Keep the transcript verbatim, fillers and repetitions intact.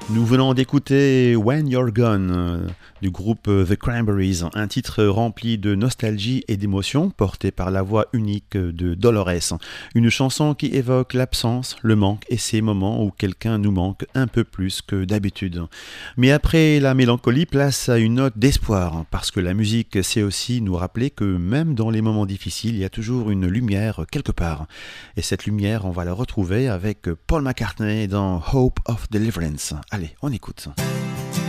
Nous venons d'écouter When You're Gone euh, du groupe euh, The Cranberries, un titre rempli de nostalgie et d'émotion porté par la voix unique de Dolores. Une chanson qui évoque l'absence, le manque et ces moments où quelqu'un nous manque un peu plus que d'habitude. Mais après la mélancolie, place à une note d'espoir parce que la musique sait aussi nous rappeler que même dans les moments difficiles, il y a toujours une lumière quelque part. Et cette lumière, on va la retrouver avec Paul McCartney dans Hope of Deliverance. Allez, on écoute.